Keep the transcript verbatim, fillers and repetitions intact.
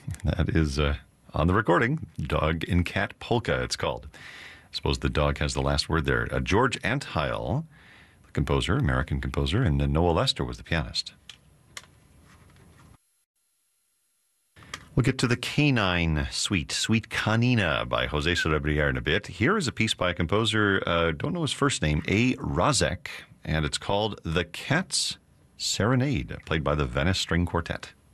That is uh, on the recording. Dog and Cat Polka, it's called. I suppose the dog has the last word there. Uh, George Antheil, the composer, American composer, and uh, Noah Lester was the pianist. We'll get to the Canine Suite, Suite Canina by Jose Cerebriere in a bit. Here is a piece by a composer, uh, don't know his first name, A. Razek, and it's called The Cat's Serenade, played by the Venice String Quartet.